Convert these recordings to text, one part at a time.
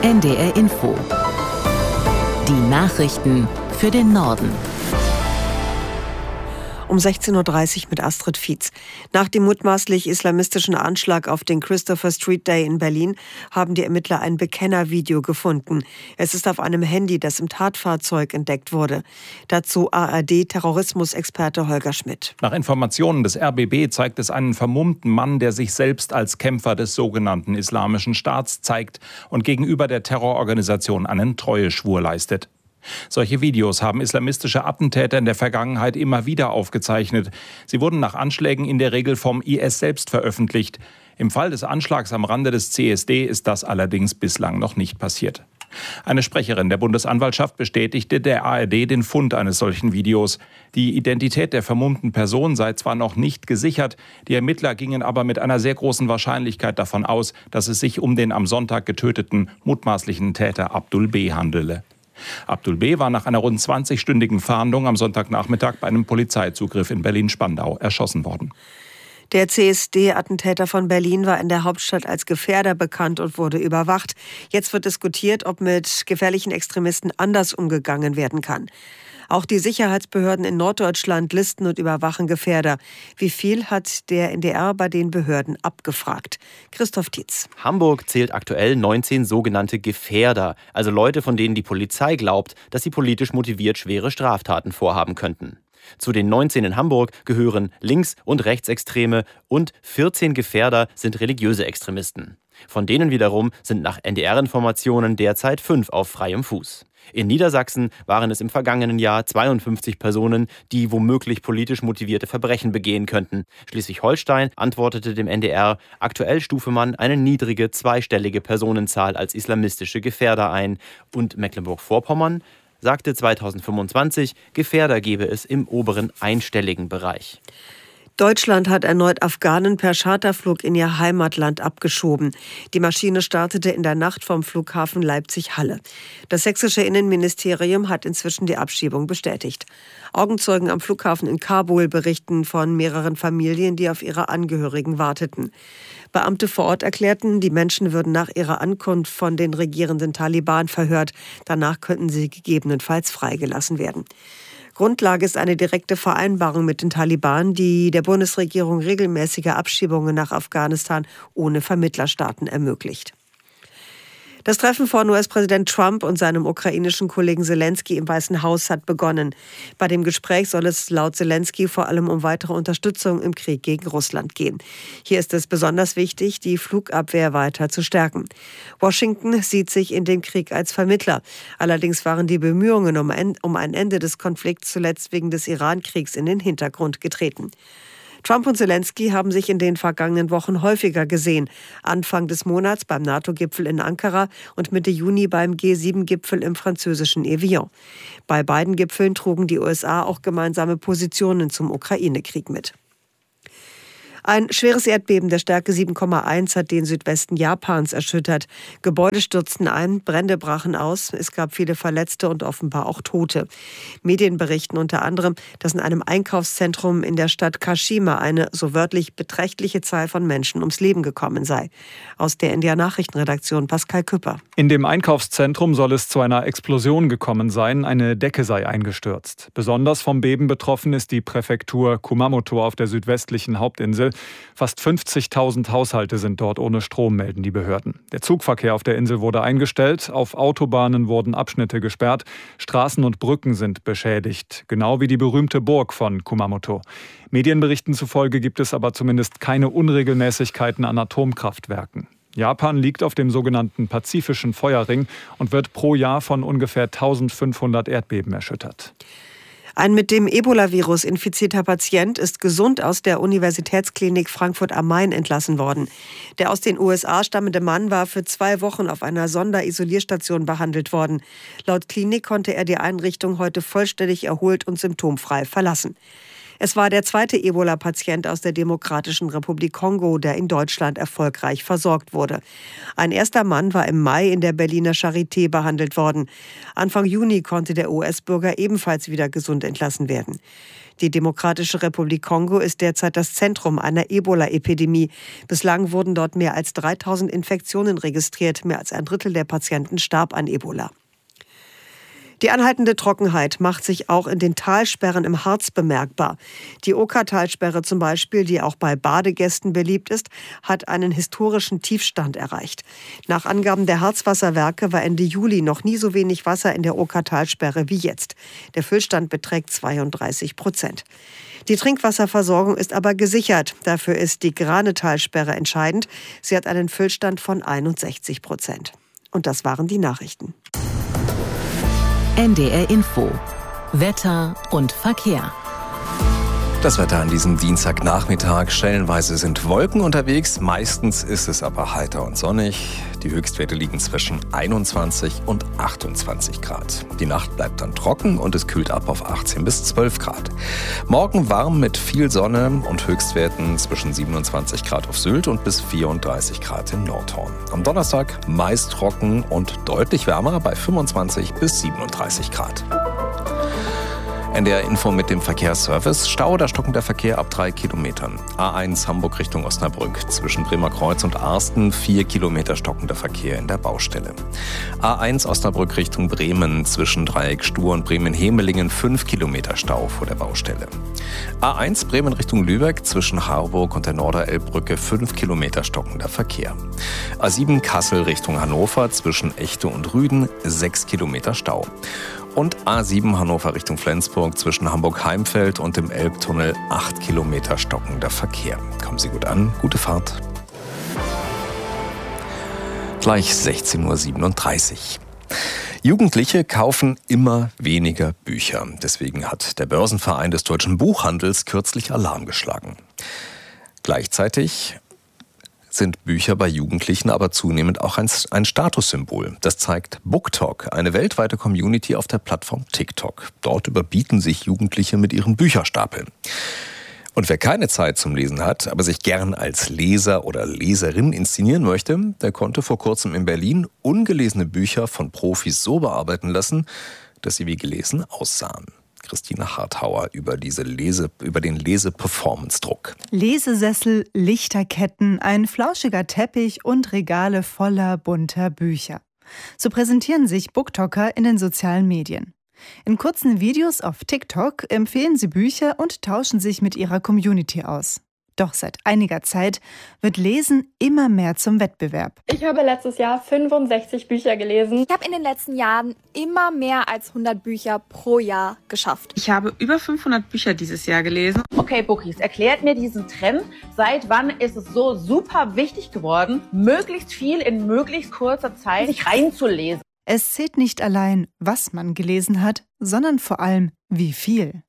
NDR Info. Die Nachrichten für den Norden. Um 16.30 Uhr mit Astrid Fietz. Nach dem mutmaßlich islamistischen Anschlag auf den Christopher Street Day in Berlin haben die Ermittler ein Bekennervideo gefunden. Es ist auf einem Handy, das im Tatfahrzeug entdeckt wurde. Dazu ARD-Terrorismusexperte Holger Schmidt. Nach Informationen des RBB zeigt es einen vermummten Mann, der sich selbst als Kämpfer des sogenannten Islamischen Staats zeigt und gegenüber der Terrororganisation einen Treueschwur leistet. Solche Videos haben islamistische Attentäter in der Vergangenheit immer wieder aufgezeichnet. Sie wurden nach Anschlägen in der Regel vom IS selbst veröffentlicht. Im Fall des Anschlags am Rande des CSD ist das allerdings bislang noch nicht passiert. Eine Sprecherin der Bundesanwaltschaft bestätigte der ARD den Fund eines solchen Videos. Die Identität der vermummten Person sei zwar noch nicht gesichert, die Ermittler gingen aber mit einer sehr großen Wahrscheinlichkeit davon aus, dass es sich um den am Sonntag getöteten mutmaßlichen Täter Abdul B. handele. Abdul B. war nach einer rund 20-stündigen Fahndung am Sonntagnachmittag bei einem Polizeizugriff in Berlin-Spandau erschossen worden. Der CSD-Attentäter von Berlin war in der Hauptstadt als Gefährder bekannt und wurde überwacht. Jetzt wird diskutiert, ob mit gefährlichen Extremisten anders umgegangen werden kann. Auch die Sicherheitsbehörden in Norddeutschland listen und überwachen Gefährder. Wie viel hat der NDR bei den Behörden abgefragt? Christoph Tietz. Hamburg zählt aktuell 19 sogenannte Gefährder, also Leute, von denen die Polizei glaubt, dass sie politisch motiviert schwere Straftaten vorhaben könnten. Zu den 19 in Hamburg gehören Links- und Rechtsextreme und 14 Gefährder sind religiöse Extremisten. Von denen wiederum sind nach NDR-Informationen derzeit 5 auf freiem Fuß. In Niedersachsen waren es im vergangenen Jahr 52 Personen, die womöglich politisch motivierte Verbrechen begehen könnten. Schleswig-Holstein antwortete dem NDR, aktuell stufe man eine niedrige zweistellige Personenzahl als islamistische Gefährder ein. Und Mecklenburg-Vorpommern sagte 2025, Gefährder gebe es im oberen einstelligen Bereich. Deutschland hat erneut Afghanen per Charterflug in ihr Heimatland abgeschoben. Die Maschine startete in der Nacht vom Flughafen Leipzig-Halle. Das sächsische Innenministerium hat inzwischen die Abschiebung bestätigt. Augenzeugen am Flughafen in Kabul berichten von mehreren Familien, die auf ihre Angehörigen warteten. Beamte vor Ort erklärten, die Menschen würden nach ihrer Ankunft von den regierenden Taliban verhört. Danach könnten sie gegebenenfalls freigelassen werden. Grundlage ist eine direkte Vereinbarung mit den Taliban, die der Bundesregierung regelmäßige Abschiebungen nach Afghanistan ohne Vermittlerstaaten ermöglicht. Das Treffen von US-Präsident Trump und seinem ukrainischen Kollegen Zelensky im Weißen Haus hat begonnen. Bei dem Gespräch soll es laut Zelensky vor allem um weitere Unterstützung im Krieg gegen Russland gehen. Hier ist es besonders wichtig, die Flugabwehr weiter zu stärken. Washington sieht sich in dem Krieg als Vermittler. Allerdings waren die Bemühungen um ein Ende des Konflikts zuletzt wegen des Iran-Kriegs in den Hintergrund getreten. Trump und Zelensky haben sich in den vergangenen Wochen häufiger gesehen. Anfang des Monats beim NATO-Gipfel in Ankara und Mitte Juni beim G7-Gipfel im französischen Evian. Bei beiden Gipfeln trugen die USA auch gemeinsame Positionen zum Ukraine-Krieg mit. Ein schweres Erdbeben der Stärke 7,1 hat den Südwesten Japans erschüttert. Gebäude stürzten ein, Brände brachen aus. Es gab viele Verletzte und offenbar auch Tote. Medien berichten unter anderem, dass in einem Einkaufszentrum in der Stadt Kashima eine, so wörtlich, beträchtliche Zahl von Menschen ums Leben gekommen sei. Aus der NDR-Nachrichtenredaktion Pascal Küpper. In dem Einkaufszentrum soll es zu einer Explosion gekommen sein. Eine Decke sei eingestürzt. Besonders vom Beben betroffen ist die Präfektur Kumamoto auf der südwestlichen Hauptinsel. Fast 50.000 Haushalte sind dort ohne Strom, melden die Behörden. Der Zugverkehr auf der Insel wurde eingestellt, auf Autobahnen wurden Abschnitte gesperrt, Straßen und Brücken sind beschädigt, genau wie die berühmte Burg von Kumamoto. Medienberichten zufolge gibt es aber zumindest keine Unregelmäßigkeiten an Atomkraftwerken. Japan liegt auf dem sogenannten Pazifischen Feuerring und wird pro Jahr von ungefähr 1500 Erdbeben erschüttert. Ein mit dem Ebola-Virus infizierter Patient ist gesund aus der Universitätsklinik Frankfurt am Main entlassen worden. Der aus den USA stammende Mann war für 2 Wochen auf einer Sonderisolierstation behandelt worden. Laut Klinik konnte er die Einrichtung heute vollständig erholt und symptomfrei verlassen. Es war der zweite Ebola-Patient aus der Demokratischen Republik Kongo, der in Deutschland erfolgreich versorgt wurde. Ein erster Mann war im Mai in der Berliner Charité behandelt worden. Anfang Juni konnte der US-Bürger ebenfalls wieder gesund entlassen werden. Die Demokratische Republik Kongo ist derzeit das Zentrum einer Ebola-Epidemie. Bislang wurden dort mehr als 3000 Infektionen registriert. Mehr als ein Drittel der Patienten starb an Ebola. Die anhaltende Trockenheit macht sich auch in den Talsperren im Harz bemerkbar. Die Oker-Talsperre zum Beispiel, die auch bei Badegästen beliebt ist, hat einen historischen Tiefstand erreicht. Nach Angaben der Harzwasserwerke war Ende Juli noch nie so wenig Wasser in der Oker-Talsperre wie jetzt. Der Füllstand beträgt 32%. Die Trinkwasserversorgung ist aber gesichert. Dafür ist die Grane-Talsperre entscheidend. Sie hat einen Füllstand von 61%. Und das waren die Nachrichten. NDR Info. Wetter und Verkehr. Das Wetter an diesem Dienstagnachmittag. Stellenweise sind Wolken unterwegs, meistens ist es aber heiter und sonnig. Die Höchstwerte liegen zwischen 21 und 28 Grad. Die Nacht bleibt dann trocken und es kühlt ab auf 18 bis 12 Grad. Morgen warm mit viel Sonne und Höchstwerten zwischen 27 Grad auf Sylt und bis 34 Grad in Nordhorn. Am Donnerstag meist trocken und deutlich wärmer bei 25 bis 37 Grad. NDR Info mit dem Verkehrsservice. Stau oder stockender Verkehr ab 3 Kilometern. A1 Hamburg Richtung Osnabrück. Zwischen Bremer Kreuz und Arsten 4 Kilometer stockender Verkehr in der Baustelle. A1 Osnabrück Richtung Bremen. Zwischen Dreieck Stur und Bremen-Hemelingen 5 Kilometer Stau vor der Baustelle. A1 Bremen Richtung Lübeck. Zwischen Harburg und der Norderelbbrücke 5 Kilometer stockender Verkehr. A7 Kassel Richtung Hannover. Zwischen Echte und Rüden 6 Kilometer Stau. Und A7 Hannover Richtung Flensburg zwischen Hamburg-Heimfeld und dem Elbtunnel 8 Kilometer stockender Verkehr. Kommen Sie gut an, gute Fahrt. Gleich 16:37 Uhr. Jugendliche kaufen immer weniger Bücher. Deswegen hat der Börsenverein des deutschen Buchhandels kürzlich Alarm geschlagen. Gleichzeitig sind Bücher bei Jugendlichen aber zunehmend auch ein Statussymbol. Das zeigt BookTok, eine weltweite Community auf der Plattform TikTok. Dort überbieten sich Jugendliche mit ihren Bücherstapeln. Und wer keine Zeit zum Lesen hat, aber sich gern als Leser oder Leserin inszenieren möchte, der konnte vor kurzem in Berlin ungelesene Bücher von Profis so bearbeiten lassen, dass sie wie gelesen aussahen. Christine Harthauer über den Lese-Performance-Druck. Lesesessel, Lichterketten, ein flauschiger Teppich und Regale voller bunter Bücher. So präsentieren sich BookToker in den sozialen Medien. In kurzen Videos auf TikTok empfehlen sie Bücher und tauschen sich mit ihrer Community aus. Doch seit einiger Zeit wird Lesen immer mehr zum Wettbewerb. Ich habe letztes Jahr 65 Bücher gelesen. Ich habe in den letzten Jahren immer mehr als 100 Bücher pro Jahr geschafft. Ich habe über 500 Bücher dieses Jahr gelesen. Okay, Bookies, erklärt mir diesen Trend. Seit wann ist es so super wichtig geworden, möglichst viel in möglichst kurzer Zeit sich reinzulesen? Es zählt nicht allein, was man gelesen hat, sondern vor allem, wie viel.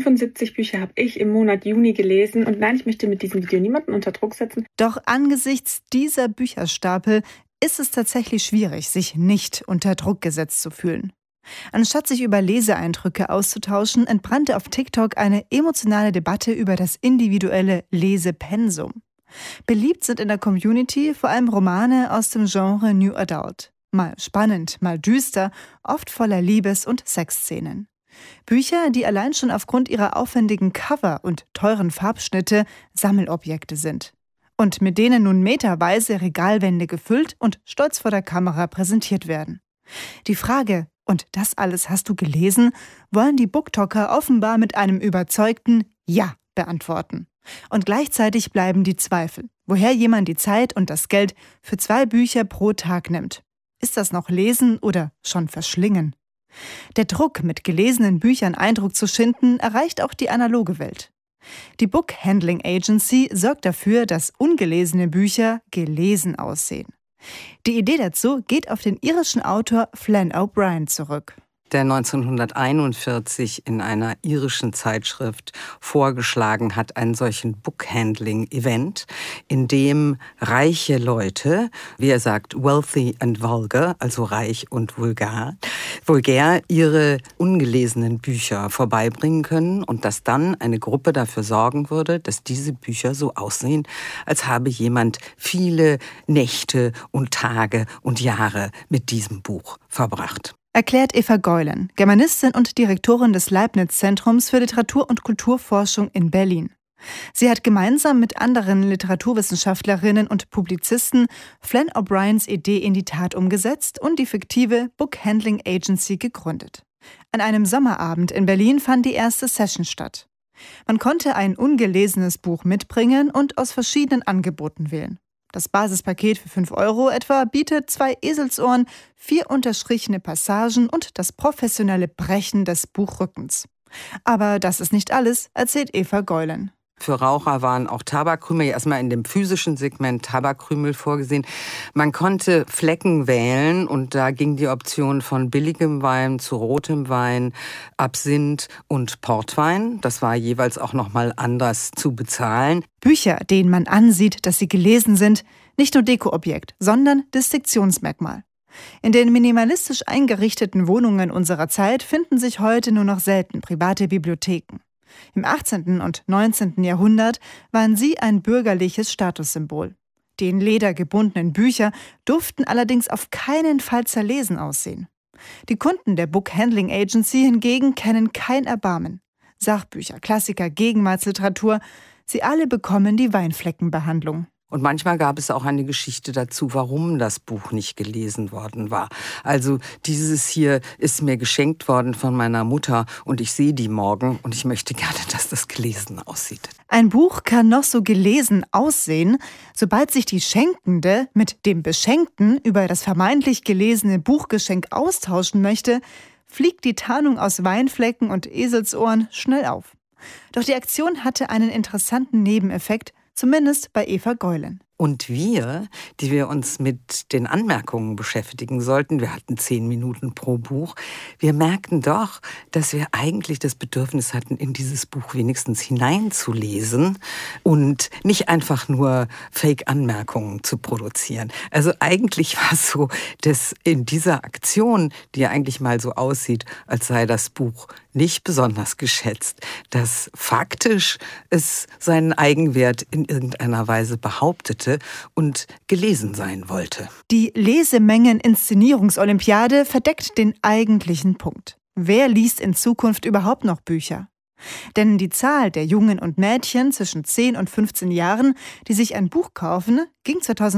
75 Bücher habe ich im Monat Juni gelesen und nein, ich möchte mit diesem Video niemanden unter Druck setzen. Doch angesichts dieser Bücherstapel ist es tatsächlich schwierig, sich nicht unter Druck gesetzt zu fühlen. Anstatt sich über Leseeindrücke auszutauschen, entbrannte auf TikTok eine emotionale Debatte über das individuelle Lesepensum. Beliebt sind in der Community vor allem Romane aus dem Genre New Adult. Mal spannend, mal düster, oft voller Liebes- und Sexszenen. Bücher, die allein schon aufgrund ihrer aufwendigen Cover und teuren Farbschnitte Sammelobjekte sind. Und mit denen nun meterweise Regalwände gefüllt und stolz vor der Kamera präsentiert werden. Die Frage, und das alles hast du gelesen, wollen die BookToker offenbar mit einem überzeugten Ja beantworten. Und gleichzeitig bleiben die Zweifel, woher jemand die Zeit und das Geld für 2 Bücher pro Tag nimmt. Ist das noch Lesen oder schon Verschlingen? Der Druck, mit gelesenen Büchern Eindruck zu schinden, erreicht auch die analoge Welt. Die Book Handling Agency sorgt dafür, dass ungelesene Bücher gelesen aussehen. Die Idee dazu geht auf den irischen Autor Flann O'Brien zurück. der 1941 in einer irischen Zeitschrift vorgeschlagen hat, einen solchen Book-Handling-Event, in dem reiche Leute, wie er sagt, wealthy and vulgar, also reich und vulgär, ihre ungelesenen Bücher vorbeibringen können und dass dann eine Gruppe dafür sorgen würde, dass diese Bücher so aussehen, als habe jemand viele Nächte und Tage und Jahre mit diesem Buch verbracht. Erklärt Eva Geulen, Germanistin und Direktorin des Leibniz-Zentrums für Literatur- und Kulturforschung in Berlin. Sie hat gemeinsam mit anderen Literaturwissenschaftlerinnen und Publizisten Flann O'Briens Idee in die Tat umgesetzt und die fiktive Book Handling Agency gegründet. An einem Sommerabend in Berlin fand die erste Session statt. Man konnte ein ungelesenes Buch mitbringen und aus verschiedenen Angeboten wählen. Das Basispaket für 5 € etwa bietet 2 Eselsohren, 4 unterstrichene Passagen und das professionelle Brechen des Buchrückens. Aber das ist nicht alles, erzählt Eva Geulen. Für Raucher waren auch Tabakkrümel, erstmal in dem physischen Segment Tabakkrümel vorgesehen. Man konnte Flecken wählen und da ging die Option von billigem Wein zu rotem Wein, Absinth und Portwein. Das war jeweils auch nochmal anders zu bezahlen. Bücher, denen man ansieht, dass sie gelesen sind, nicht nur Dekoobjekt, sondern Distinktionsmerkmal. In den minimalistisch eingerichteten Wohnungen unserer Zeit finden sich heute nur noch selten private Bibliotheken. Im 18. und 19. Jahrhundert waren sie ein bürgerliches Statussymbol. Die in Leder gebundenen Bücher durften allerdings auf keinen Fall zerlesen aussehen. Die Kunden der Book Handling Agency hingegen kennen kein Erbarmen. Sachbücher, Klassiker, Gegenwartsliteratur, sie alle bekommen die Weinfleckenbehandlung. Und manchmal gab es auch eine Geschichte dazu, warum das Buch nicht gelesen worden war. Also dieses hier ist mir geschenkt worden von meiner Mutter und ich sehe die morgen und ich möchte gerne, dass das gelesen aussieht. Ein Buch kann noch so gelesen aussehen, sobald sich die Schenkende mit dem Beschenkten über das vermeintlich gelesene Buchgeschenk austauschen möchte, fliegt die Tarnung aus Weinflecken und Eselsohren schnell auf. Doch die Aktion hatte einen interessanten Nebeneffekt, zumindest bei Eva Geulen. Und wir, die wir uns mit den Anmerkungen beschäftigen sollten, wir hatten 10 Minuten pro Buch, wir merkten doch, dass wir eigentlich das Bedürfnis hatten, in dieses Buch wenigstens hineinzulesen und nicht einfach nur Fake-Anmerkungen zu produzieren. Also eigentlich war es so, dass in dieser Aktion, die ja eigentlich mal so aussieht, als sei das Buch nicht besonders geschätzt, dass faktisch es seinen Eigenwert in irgendeiner Weise behauptete und gelesen sein wollte. Die Lesemengen-Inszenierungsolympiade verdeckt den eigentlichen Punkt. Wer liest in Zukunft überhaupt noch Bücher? Denn die Zahl der Jungen und Mädchen zwischen 10 und 15 Jahren, die sich ein Buch kaufen, ging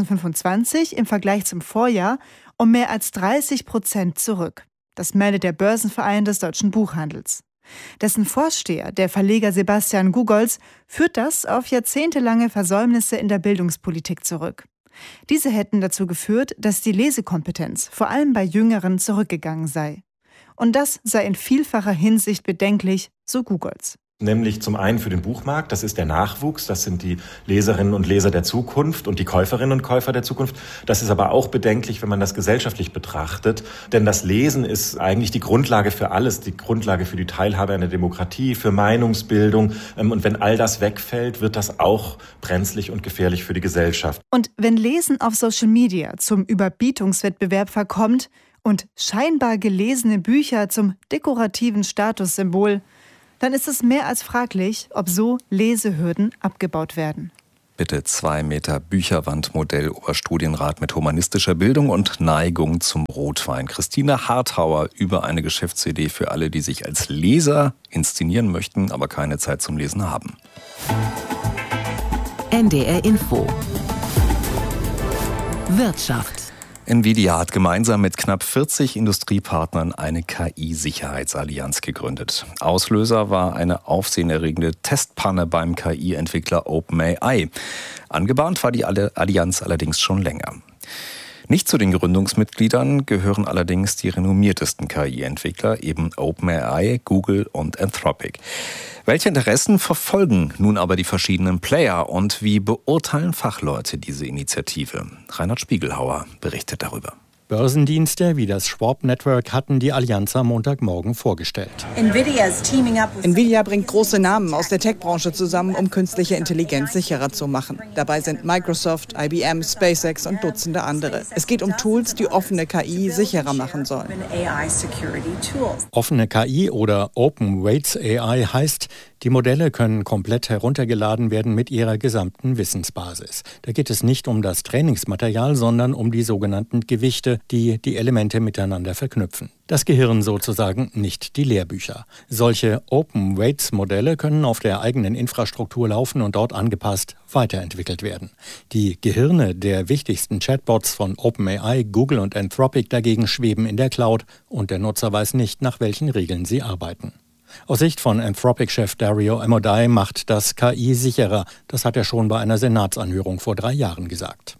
2025 im Vergleich zum Vorjahr um mehr als 30% zurück. Das meldet der Börsenverein des deutschen Buchhandels. Dessen Vorsteher, der Verleger Sebastian Gugolz, führt das auf jahrzehntelange Versäumnisse in der Bildungspolitik zurück. Diese hätten dazu geführt, dass die Lesekompetenz vor allem bei Jüngeren zurückgegangen sei. Und das sei in vielfacher Hinsicht bedenklich, so Gugolz. Nämlich zum einen für den Buchmarkt, das ist der Nachwuchs, das sind die Leserinnen und Leser der Zukunft und die Käuferinnen und Käufer der Zukunft. Das ist aber auch bedenklich, wenn man das gesellschaftlich betrachtet, denn das Lesen ist eigentlich die Grundlage für alles, die Grundlage für die Teilhabe an der Demokratie, für Meinungsbildung, und wenn all das wegfällt, wird das auch brenzlig und gefährlich für die Gesellschaft. Und wenn Lesen auf Social Media zum Überbietungswettbewerb verkommt und scheinbar gelesene Bücher zum dekorativen Statussymbol, dann ist es mehr als fraglich, ob so Lesehürden abgebaut werden. Bitte 2 Meter Bücherwandmodell, Oberstudienrat mit humanistischer Bildung und Neigung zum Rotwein. Christine Harthauer über eine Geschäftsidee für alle, die sich als Leser inszenieren möchten, aber keine Zeit zum Lesen haben. NDR Info. Wirtschaft. Nvidia hat gemeinsam mit knapp 40 Industriepartnern eine KI-Sicherheitsallianz gegründet. Auslöser war eine aufsehenerregende Testpanne beim KI-Entwickler OpenAI. Angebahnt war die Allianz allerdings schon länger. Nicht zu den Gründungsmitgliedern gehören allerdings die renommiertesten KI-Entwickler, eben OpenAI, Google und Anthropic. Welche Interessen verfolgen nun aber die verschiedenen Player und wie beurteilen Fachleute diese Initiative? Reinhard Spiegelhauer berichtet darüber. Börsendienste wie das Schwab Network hatten die Allianz am Montagmorgen vorgestellt. Nvidia bringt große Namen aus der Tech-Branche zusammen, um künstliche Intelligenz sicherer zu machen. Dabei sind Microsoft, IBM, SpaceX und Dutzende andere. Es geht um Tools, die offene KI sicherer machen sollen. Offene KI oder Open Weights AI heißt, die Modelle können komplett heruntergeladen werden mit ihrer gesamten Wissensbasis. Da geht es nicht um das Trainingsmaterial, sondern um die sogenannten Gewichte, die die Elemente miteinander verknüpfen. Das Gehirn sozusagen, nicht die Lehrbücher. Solche Open Weights Modelle können auf der eigenen Infrastruktur laufen und dort angepasst weiterentwickelt werden. Die Gehirne der wichtigsten Chatbots von OpenAI, Google und Anthropic dagegen schweben in der Cloud und der Nutzer weiß nicht, nach welchen Regeln sie arbeiten. Aus Sicht von Anthropic-Chef Dario Amodei macht das KI sicherer. Das hat er schon bei einer Senatsanhörung vor 3 Jahren gesagt.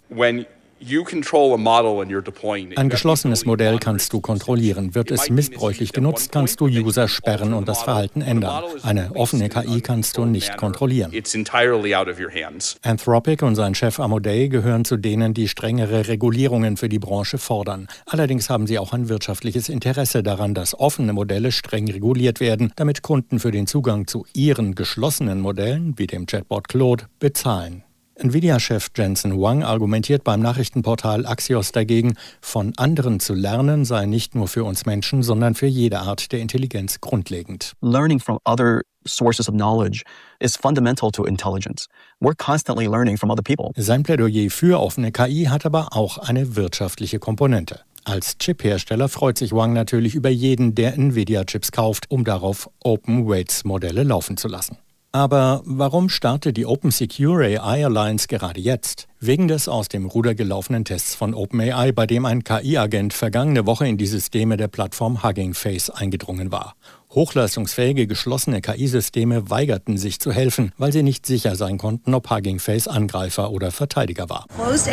Ein geschlossenes Modell kannst du kontrollieren. Wird es missbräuchlich genutzt, kannst du User sperren und das Verhalten ändern. Eine offene KI kannst du nicht kontrollieren. Anthropic und sein Chef Amodei gehören zu denen, die strengere Regulierungen für die Branche fordern. Allerdings haben sie auch ein wirtschaftliches Interesse daran, dass offene Modelle streng reguliert werden, damit Kunden für den Zugang zu ihren geschlossenen Modellen, wie dem Chatbot Claude, bezahlen. Nvidia-Chef Jensen Huang argumentiert beim Nachrichtenportal Axios dagegen, von anderen zu lernen sei nicht nur für uns Menschen, sondern für jede Art der Intelligenz grundlegend. Learning from other sources of knowledge is fundamental to intelligence. We're constantly learning from other people. Sein Plädoyer für offene KI hat aber auch eine wirtschaftliche Komponente. Als Chip-Hersteller freut sich Huang natürlich über jeden, der Nvidia-Chips kauft, um darauf Open Weights Modelle laufen zu lassen. Aber warum startet die Open Secure AI Alliance gerade jetzt? Wegen des aus dem Ruder gelaufenen Tests von OpenAI, bei dem ein KI-Agent vergangene Woche in die Systeme der Plattform Hugging Face eingedrungen war. Hochleistungsfähige, geschlossene KI-Systeme weigerten sich zu helfen, weil sie nicht sicher sein konnten, ob Hugging Face Angreifer oder Verteidiger war.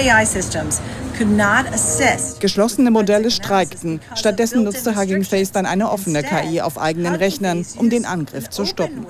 Geschlossene Modelle streikten. Stattdessen nutzte Hugging Face dann eine offene KI auf eigenen Rechnern, um den Angriff zu stoppen.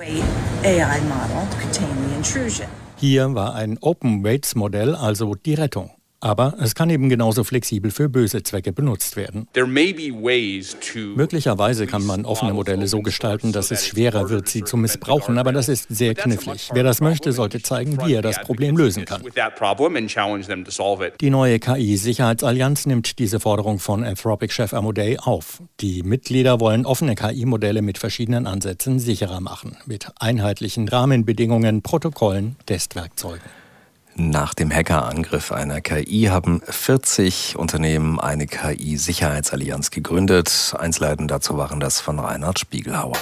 Hier war ein Open Weights Modell also die Rettung. Aber es kann eben genauso flexibel für böse Zwecke benutzt werden. Möglicherweise kann man offene Modelle so gestalten, dass es schwerer wird, sie zu missbrauchen, aber das ist sehr knifflig. Wer das möchte, sollte zeigen, wie er das Problem lösen kann. Die neue KI-Sicherheitsallianz nimmt diese Forderung von Anthropic-Chef Amodei auf. Die Mitglieder wollen offene KI-Modelle mit verschiedenen Ansätzen sicherer machen, mit einheitlichen Rahmenbedingungen, Protokollen, Testwerkzeugen. Nach dem Hackerangriff einer KI haben 40 Unternehmen eine KI-Sicherheitsallianz gegründet. Einzelheiten dazu waren das von Reinhard Spiegelhauer.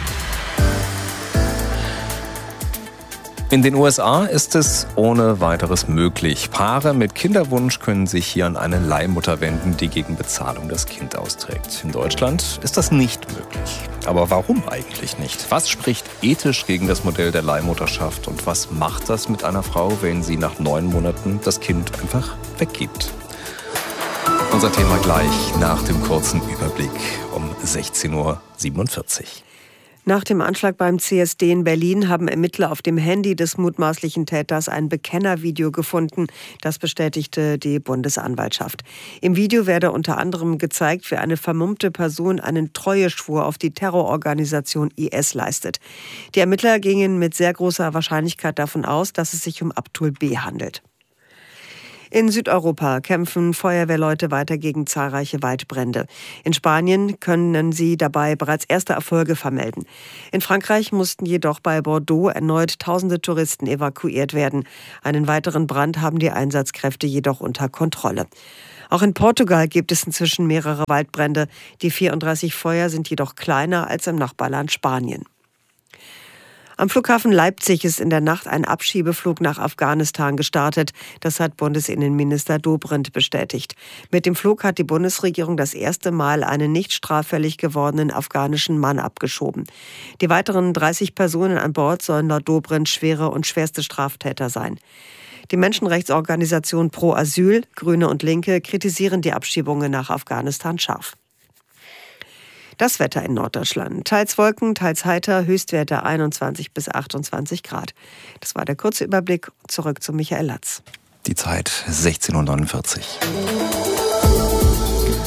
In den USA ist es ohne weiteres möglich. Paare mit Kinderwunsch können sich hier an eine Leihmutter wenden, die gegen Bezahlung das Kind austrägt. In Deutschland ist das nicht möglich. Aber warum eigentlich nicht? Was spricht ethisch gegen das Modell der Leihmutterschaft und was macht das mit einer Frau, wenn sie nach 9 Monaten das Kind einfach weggibt? Unser Thema gleich nach dem kurzen Überblick um 16:47 Uhr. Nach dem Anschlag beim CSD in Berlin haben Ermittler auf dem Handy des mutmaßlichen Täters ein Bekennervideo gefunden. Das bestätigte die Bundesanwaltschaft. Im Video werde unter anderem gezeigt, wie eine vermummte Person einen Treueschwur auf die Terrororganisation IS leistet. Die Ermittler gingen mit sehr großer Wahrscheinlichkeit davon aus, dass es sich um Abdul B. handelt. In Südeuropa kämpfen Feuerwehrleute weiter gegen zahlreiche Waldbrände. In Spanien können sie dabei bereits erste Erfolge vermelden. In Frankreich mussten jedoch bei Bordeaux erneut tausende Touristen evakuiert werden. Einen weiteren Brand haben die Einsatzkräfte jedoch unter Kontrolle. Auch in Portugal gibt es inzwischen mehrere Waldbrände. Die 34 Feuer sind jedoch kleiner als im Nachbarland Spanien. Am Flughafen Leipzig ist in der Nacht ein Abschiebeflug nach Afghanistan gestartet. Das hat Bundesinnenminister Dobrindt bestätigt. Mit dem Flug hat die Bundesregierung das erste Mal einen nicht straffällig gewordenen afghanischen Mann abgeschoben. Die weiteren 30 Personen an Bord sollen laut Dobrindt schwere und schwerste Straftäter sein. Die Menschenrechtsorganisation Pro Asyl, Grüne und Linke kritisieren die Abschiebungen nach Afghanistan scharf. Das Wetter in Norddeutschland. Teils Wolken, teils heiter, Höchstwerte 21 bis 28 Grad. Das war der kurze Überblick. Zurück zu Michael Latz. Die Zeit 16:49 Uhr.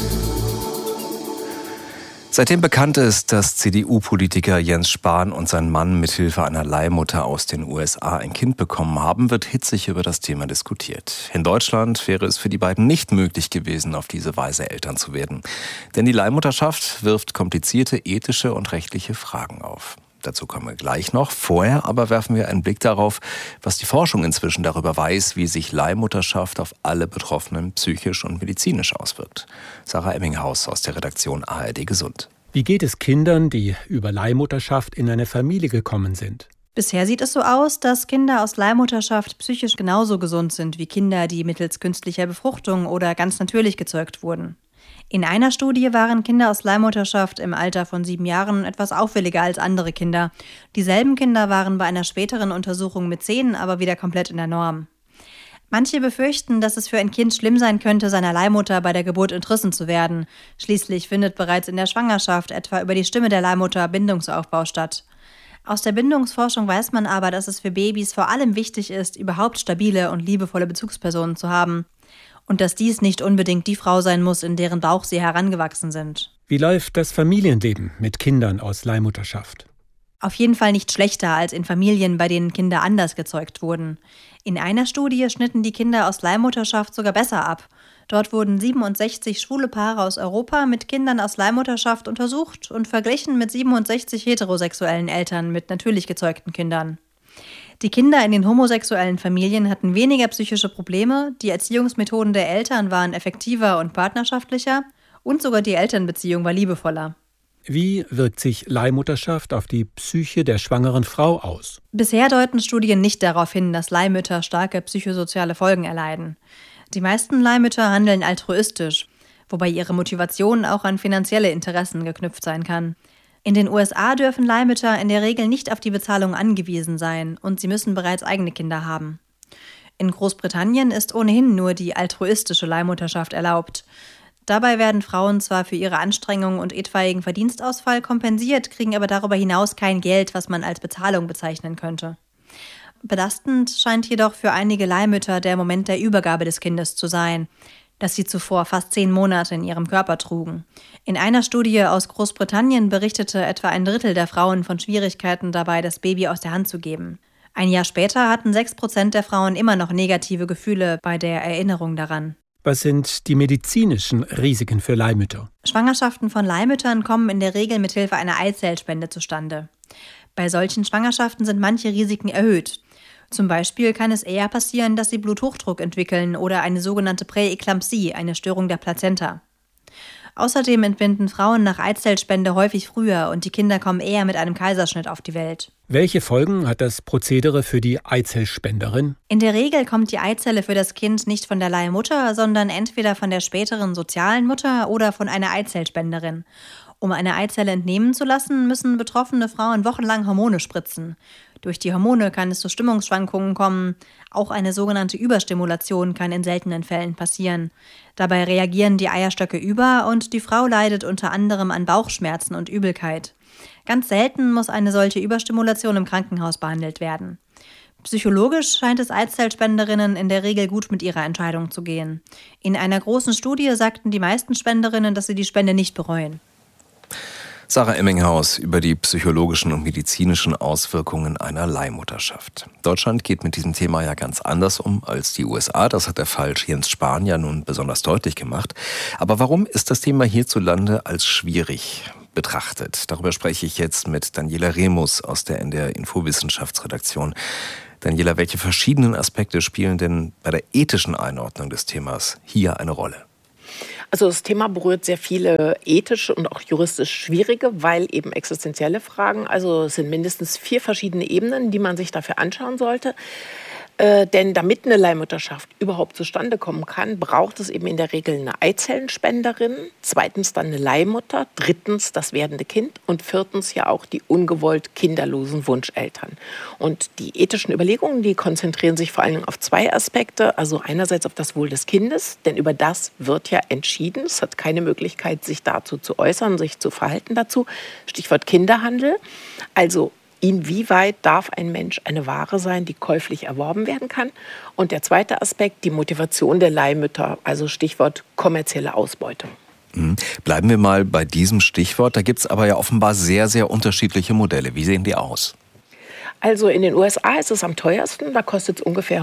Seitdem bekannt ist, dass CDU-Politiker Jens Spahn und sein Mann mithilfe einer Leihmutter aus den USA ein Kind bekommen haben, wird hitzig über das Thema diskutiert. In Deutschland wäre es für die beiden nicht möglich gewesen, auf diese Weise Eltern zu werden. Denn die Leihmutterschaft wirft komplizierte ethische und rechtliche Fragen auf. Dazu kommen wir gleich noch. Vorher aber werfen wir einen Blick darauf, was die Forschung inzwischen darüber weiß, wie sich Leihmutterschaft auf alle Betroffenen psychisch und medizinisch auswirkt. Sarah Emminghaus aus der Redaktion ARD Gesund. Wie geht es Kindern, die über Leihmutterschaft in eine Familie gekommen sind? Bisher sieht es so aus, dass Kinder aus Leihmutterschaft psychisch genauso gesund sind wie Kinder, die mittels künstlicher Befruchtung oder ganz natürlich gezeugt wurden. In einer Studie waren Kinder aus Leihmutterschaft im Alter von 7 Jahren etwas auffälliger als andere Kinder. Dieselben Kinder waren bei einer späteren Untersuchung mit 10 aber wieder komplett in der Norm. Manche befürchten, dass es für ein Kind schlimm sein könnte, seiner Leihmutter bei der Geburt entrissen zu werden. Schließlich findet bereits in der Schwangerschaft etwa über die Stimme der Leihmutter Bindungsaufbau statt. Aus der Bindungsforschung weiß man aber, dass es für Babys vor allem wichtig ist, überhaupt stabile und liebevolle Bezugspersonen zu haben. Und dass dies nicht unbedingt die Frau sein muss, in deren Bauch sie herangewachsen sind. Wie läuft das Familienleben mit Kindern aus Leihmutterschaft? Auf jeden Fall nicht schlechter als in Familien, bei denen Kinder anders gezeugt wurden. In einer Studie schnitten die Kinder aus Leihmutterschaft sogar besser ab. Dort wurden 67 schwule Paare aus Europa mit Kindern aus Leihmutterschaft untersucht und verglichen mit 67 heterosexuellen Eltern mit natürlich gezeugten Kindern. Die Kinder in den homosexuellen Familien hatten weniger psychische Probleme, die Erziehungsmethoden der Eltern waren effektiver und partnerschaftlicher und sogar die Elternbeziehung war liebevoller. Wie wirkt sich Leihmutterschaft auf die Psyche der schwangeren Frau aus? Bisher deuten Studien nicht darauf hin, dass Leihmütter starke psychosoziale Folgen erleiden. Die meisten Leihmütter handeln altruistisch, wobei ihre Motivation auch an finanzielle Interessen geknüpft sein kann. In den USA dürfen Leihmütter in der Regel nicht auf die Bezahlung angewiesen sein und sie müssen bereits eigene Kinder haben. In Großbritannien ist ohnehin nur die altruistische Leihmutterschaft erlaubt. Dabei werden Frauen zwar für ihre Anstrengungen und etwaigen Verdienstausfall kompensiert, kriegen aber darüber hinaus kein Geld, was man als Bezahlung bezeichnen könnte. Belastend scheint jedoch für einige Leihmütter der Moment der Übergabe des Kindes zu sein, das sie zuvor fast 10 Monate in ihrem Körper trugen. In einer Studie aus Großbritannien berichtete etwa 1/3 der Frauen von Schwierigkeiten dabei, das Baby aus der Hand zu geben. Ein Jahr später hatten 6% der Frauen immer noch negative Gefühle bei der Erinnerung daran. Was sind die medizinischen Risiken für Leihmütter? Schwangerschaften von Leihmüttern kommen in der Regel mit Hilfe einer Eizellspende zustande. Bei solchen Schwangerschaften sind manche Risiken erhöht. Zum Beispiel kann es eher passieren, dass sie Bluthochdruck entwickeln oder eine sogenannte Präeklampsie, eine Störung der Plazenta. Außerdem entbinden Frauen nach Eizellspende häufig früher und die Kinder kommen eher mit einem Kaiserschnitt auf die Welt. Welche Folgen hat das Prozedere für die Eizellspenderin? In der Regel kommt die Eizelle für das Kind nicht von der Leihmutter, sondern entweder von der späteren sozialen Mutter oder von einer Eizellspenderin. Um eine Eizelle entnehmen zu lassen, müssen betroffene Frauen wochenlang Hormone spritzen. Durch die Hormone kann es zu Stimmungsschwankungen kommen. Auch eine sogenannte Überstimulation kann in seltenen Fällen passieren. Dabei reagieren die Eierstöcke über und die Frau leidet unter anderem an Bauchschmerzen und Übelkeit. Ganz selten muss eine solche Überstimulation im Krankenhaus behandelt werden. Psychologisch scheint es Eizellspenderinnen in der Regel gut mit ihrer Entscheidung zu gehen. In einer großen Studie sagten die meisten Spenderinnen, dass sie die Spende nicht bereuen. Sarah Emminghaus über die psychologischen und medizinischen Auswirkungen einer Leihmutterschaft. Deutschland geht mit diesem Thema ja ganz anders um als die USA. Das hat der Fall Jens Spahn ja nun besonders deutlich gemacht. Aber warum ist das Thema hierzulande als schwierig betrachtet? Darüber spreche ich jetzt mit Daniela Remus aus der NDR Infowissenschaftsredaktion. Daniela, welche verschiedenen Aspekte spielen denn bei der ethischen Einordnung des Themas hier eine Rolle? Also das Thema berührt sehr viele ethische und auch juristisch schwierige, weil eben existenzielle Fragen, also es sind mindestens 4 verschiedene Ebenen, die man sich dafür anschauen sollte. Denn damit eine Leihmutterschaft überhaupt zustande kommen kann, braucht es eben in der Regel eine Eizellenspenderin, 2. dann eine Leihmutter, 3. das werdende Kind und 4. ja auch die ungewollt kinderlosen Wunscheltern. Und die ethischen Überlegungen, die konzentrieren sich vor allen Dingen auf 2 Aspekte. Also einerseits auf das Wohl des Kindes, denn über das wird ja entschieden. Es hat keine Möglichkeit, sich dazu zu äußern, sich zu verhalten dazu. Stichwort Kinderhandel. Also inwieweit darf ein Mensch eine Ware sein, die käuflich erworben werden kann? Und der zweite Aspekt, die Motivation der Leihmütter, also Stichwort kommerzielle Ausbeutung. Bleiben wir mal bei diesem Stichwort. Da gibt es aber ja offenbar sehr, sehr unterschiedliche Modelle. Wie sehen die aus? Also in den USA ist es am teuersten, da kostet es ungefähr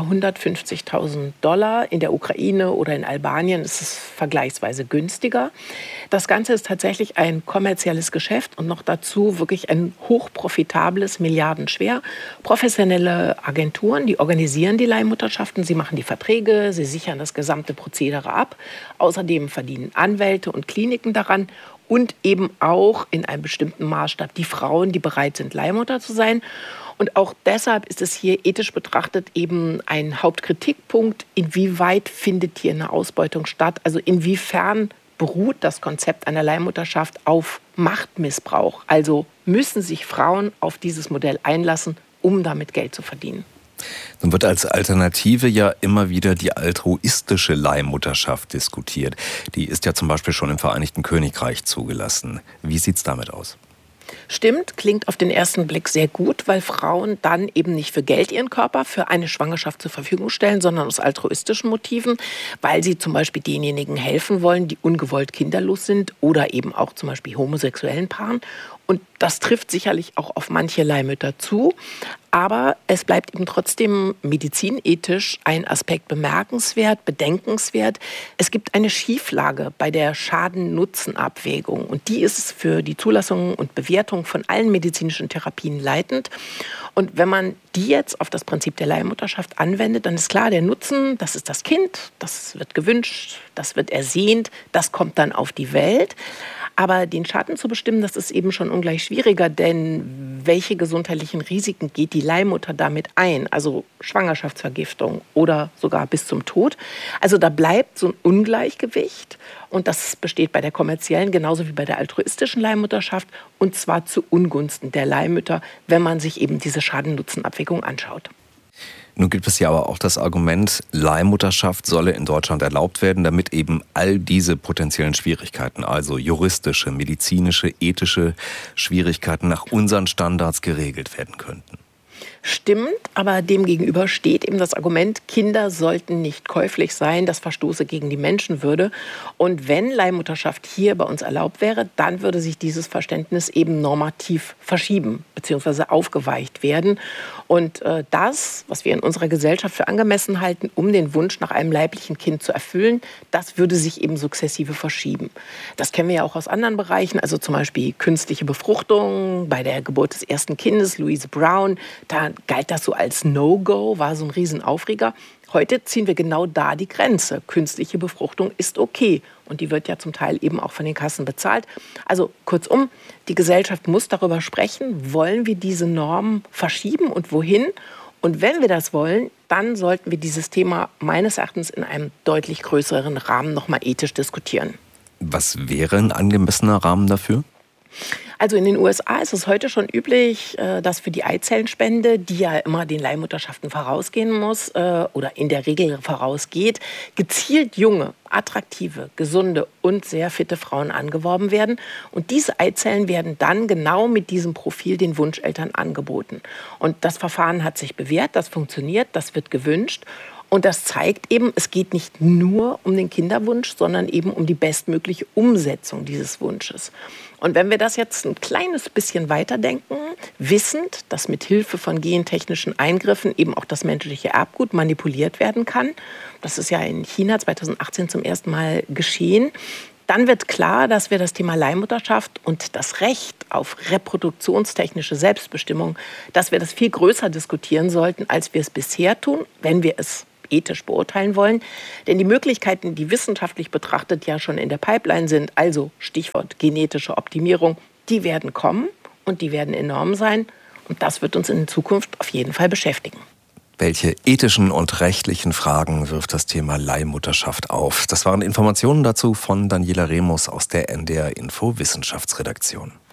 $150.000. In der Ukraine oder in Albanien ist es vergleichsweise günstiger. Das Ganze ist tatsächlich ein kommerzielles Geschäft und noch dazu wirklich ein hochprofitables, milliardenschwer. Professionelle Agenturen, die organisieren die Leihmutterschaften, sie machen die Verträge, sie sichern das gesamte Prozedere ab. Außerdem verdienen Anwälte und Kliniken daran. Und eben auch in einem bestimmten Maßstab die Frauen, die bereit sind, Leihmutter zu sein. Und auch deshalb ist es hier ethisch betrachtet eben ein Hauptkritikpunkt, inwieweit findet hier eine Ausbeutung statt, also inwiefern beruht das Konzept einer Leihmutterschaft auf Machtmissbrauch. Also müssen sich Frauen auf dieses Modell einlassen, um damit Geld zu verdienen. Nun wird als Alternative ja immer wieder die altruistische Leihmutterschaft diskutiert. Die ist ja zum Beispiel schon im Vereinigten Königreich zugelassen. Wie sieht's damit aus? Stimmt, klingt auf den ersten Blick sehr gut, weil Frauen dann eben nicht für Geld ihren Körper für eine Schwangerschaft zur Verfügung stellen, sondern aus altruistischen Motiven, weil sie zum Beispiel denjenigen helfen wollen, die ungewollt kinderlos sind oder eben auch zum Beispiel homosexuellen Paaren. Und das trifft sicherlich auch auf manche Leihmütter zu. Aber es bleibt eben trotzdem medizinethisch ein Aspekt bemerkenswert, bedenkenswert. Es gibt eine Schieflage bei der Schaden-Nutzen-Abwägung. Und die ist für die Zulassung und Bewertung von allen medizinischen Therapien leitend. Und wenn man die jetzt auf das Prinzip der Leihmutterschaft anwendet, dann ist klar, der Nutzen, das ist das Kind, das wird gewünscht, das wird ersehnt, das kommt dann auf die Welt. Aber den Schaden zu bestimmen, das ist eben schon ungleich schwieriger, denn welche gesundheitlichen Risiken geht die Leihmutter damit ein? Also Schwangerschaftsvergiftung oder sogar bis zum Tod. Also da bleibt so ein Ungleichgewicht und das besteht bei der kommerziellen genauso wie bei der altruistischen Leihmutterschaft und zwar zu Ungunsten der Leihmütter, wenn man sich eben diese Schaden-Nutzen-Abwägung anschaut. Nun gibt es ja aber auch das Argument, Leihmutterschaft solle in Deutschland erlaubt werden, damit eben all diese potenziellen Schwierigkeiten, also juristische, medizinische, ethische Schwierigkeiten nach unseren Standards geregelt werden könnten. Stimmt, aber demgegenüber steht eben das Argument, Kinder sollten nicht käuflich sein, das verstoße gegen die Menschenwürde. Und wenn Leihmutterschaft hier bei uns erlaubt wäre, dann würde sich dieses Verständnis eben normativ verschieben bzw. aufgeweicht werden. Und das, was wir in unserer Gesellschaft für angemessen halten, um den Wunsch nach einem leiblichen Kind zu erfüllen, das würde sich eben sukzessive verschieben. Das kennen wir ja auch aus anderen Bereichen, also zum Beispiel künstliche Befruchtung bei der Geburt des ersten Kindes, Louise Brown. Da galt das so als No-Go, war so ein Riesenaufreger. Heute ziehen wir genau da die Grenze. Künstliche Befruchtung ist okay. Und die wird ja zum Teil eben auch von den Kassen bezahlt. Also kurzum, die Gesellschaft muss darüber sprechen, wollen wir diese Normen verschieben und wohin? Und wenn wir das wollen, dann sollten wir dieses Thema meines Erachtens in einem deutlich größeren Rahmen nochmal ethisch diskutieren. Was wäre ein angemessener Rahmen dafür? Also in den USA ist es heute schon üblich, dass für die Eizellenspende, die ja immer den Leihmutterschaften vorausgehen muss oder in der Regel vorausgeht, gezielt junge, attraktive, gesunde und sehr fitte Frauen angeworben werden. Und diese Eizellen werden dann genau mit diesem Profil den Wunscheltern angeboten. Und das Verfahren hat sich bewährt, das funktioniert, das wird gewünscht. Und das zeigt eben, es geht nicht nur um den Kinderwunsch, sondern eben um die bestmögliche Umsetzung dieses Wunsches. Und wenn wir das jetzt ein kleines bisschen weiterdenken, wissend, dass mit Hilfe von gentechnischen Eingriffen eben auch das menschliche Erbgut manipuliert werden kann, das ist ja in China 2018 zum ersten Mal geschehen, dann wird klar, dass wir das Thema Leihmutterschaft und das Recht auf reproduktionstechnische Selbstbestimmung, dass wir das viel größer diskutieren sollten, als wir es bisher tun, wenn wir es ethisch beurteilen wollen. Denn die Möglichkeiten, die wissenschaftlich betrachtet ja schon in der Pipeline sind, also Stichwort genetische Optimierung, die werden kommen und die werden enorm sein. Und das wird uns in Zukunft auf jeden Fall beschäftigen. Welche ethischen und rechtlichen Fragen wirft das Thema Leihmutterschaft auf? Das waren Informationen dazu von Daniela Remus aus der NDR Info Wissenschaftsredaktion.